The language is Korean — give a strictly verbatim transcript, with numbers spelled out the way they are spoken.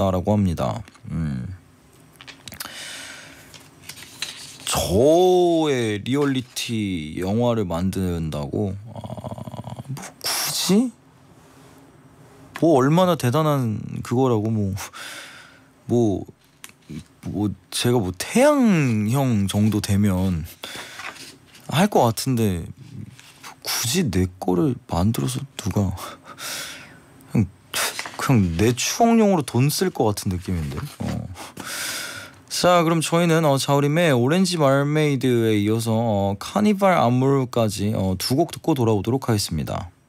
있다라고 합니다. 음. 저의 리얼리티 영화를 만든다고? 아, 뭐 굳이? 뭐 얼마나 대단한 그거라고 뭐 뭐 뭐 제가 뭐 태양형 정도 되면 할 것 같은데 굳이 내 거를 만들어서 누가 그냥, 그냥 내 추억용으로 돈 쓸 것 같은 느낌인데. 어. 자, 그럼 저희는 어, 자우림의 오렌지 말메이드에 이어서 어, 카니발 안무까지 어, 두 곡 듣고 돌아오도록 하겠습니다.